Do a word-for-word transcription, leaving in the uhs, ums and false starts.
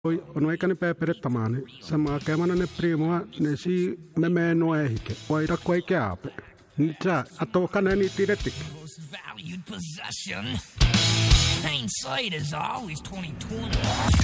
Oi, ono e kane pēpere tamane, sa maa kemana ne primoa ne si me me no e hike, waira koe ke ape. Ni tā, ato kane ni tiretike. Most valued possession. Hindsight is always twenty twenty.